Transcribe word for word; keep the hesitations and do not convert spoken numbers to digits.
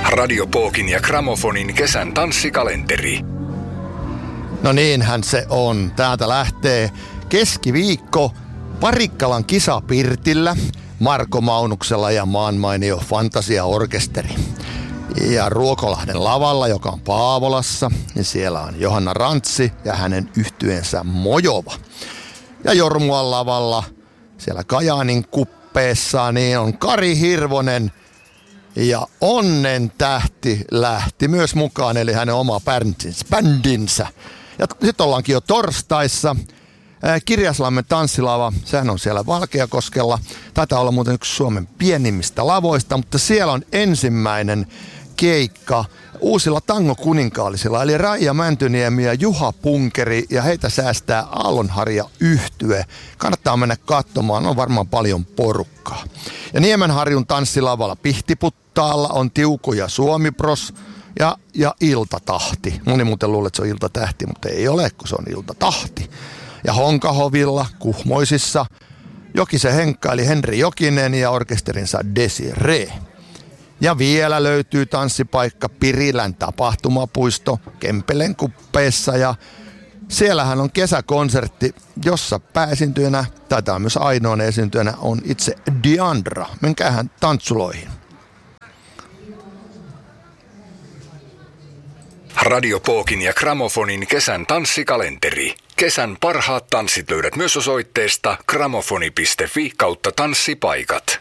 Radio Pookin ja Gramofonin kesän tanssikalenteri. No niinhän se on. Täältä lähtee keskiviikko Parikkalan kisapirtillä Marko Maunuksella ja maanmainio Fantasia-orkesteri. Ja Ruokolahden lavalla, joka on Paavolassa, niin siellä on Johanna Rantsi ja hänen yhtyeensä Mojova. Ja Jormuan lavalla, siellä Kajaanin kuppeessa, niin on Kari Hirvonen ja Onnen tähti lähti myös mukaan, eli hänen oma bändinsä. Ja nyt ollaankin jo torstaissa. Kirjaslammen tanssilava, sehän on siellä Valkeakoskella. Taitaa olla muuten yksi Suomen pienimmistä lavoista, mutta siellä on ensimmäinen keikka uusilla tangokuninkaalisilla, eli Raija Mäntyniemi ja Juha Punkeri, ja heitä säästää Aallonharja yhtye. Kannattaa mennä katsomaan, on varmaan paljon porukkaa. Ja Niemenharjun tanssilavalla Pihtiputtaalla on Tiuku ja Suomipros ja, ja Iltatahti. Moni muuten luulee, että se on Iltatähti, mutta ei ole, kun se on Iltatahti. Ja Honkahovilla, Kuhmoisissa, Jokisen Henkka eli Henri Jokinen ja orkesterinsa Desiree. Ja vielä löytyy tanssipaikka Pirilän tapahtumapuisto Kempelen kuppeessa, ja siellähän on kesäkonsertti, jossa pääesiintyjänä, taitaa myös ainoana esiintyjänä, on itse Diandra. Menkäähän tantsuloihin. Radio Pookin ja Gramofonin kesän tanssikalenteri. Kesän parhaat tanssit löydät myös osoitteesta gramofoni piste fi kautta tanssipaikat.